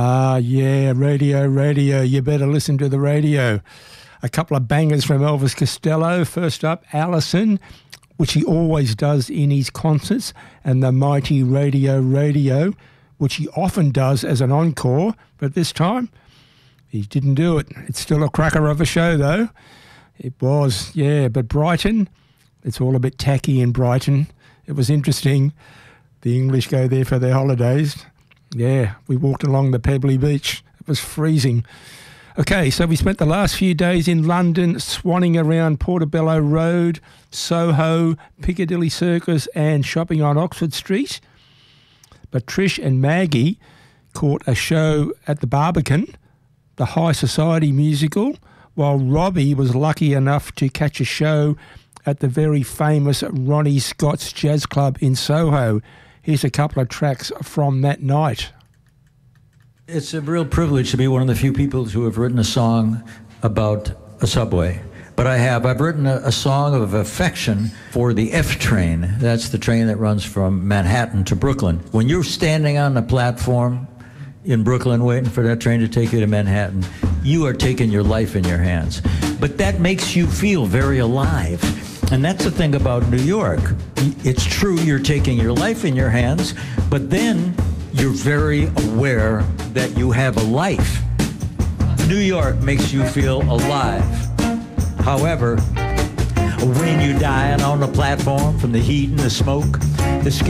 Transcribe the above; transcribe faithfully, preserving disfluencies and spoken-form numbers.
Ah, yeah, radio, radio. You better listen to the radio. A couple of bangers from Elvis Costello. First up, Allison, which he always does in his concerts, and the mighty Radio, Radio, which he often does as an encore, but this time he didn't do it. It's still a cracker of a show, though. It was, yeah, but Brighton, it's all a bit tacky in Brighton. It was interesting. The English go there for their holidays. Yeah, we walked along the pebbly beach. It was freezing. Okay, so we spent the last few days in London, swanning around Portobello Road, Soho, Piccadilly Circus, and shopping on Oxford Street. But Trish and Maggie caught a show at the Barbican, the High Society musical, while Robbie was lucky enough to catch a show at the very famous Ronnie Scott's Jazz Club in Soho. Here's a couple of tracks from that night. It's a real privilege to be one of the few people who have written a song about a subway. But I have. I've written a, a song of affection for the F train. That's the train that runs from Manhattan to Brooklyn. When you're standing on the platform in Brooklyn waiting for that train to take you to Manhattan, you are taking your life in your hands. But that makes you feel very alive. And that's the thing about New York. It's true you're taking your life in your hands, but then you're very aware that you have a life. New York makes you feel alive. However, when you're dying on the platform from the heat and the smoke,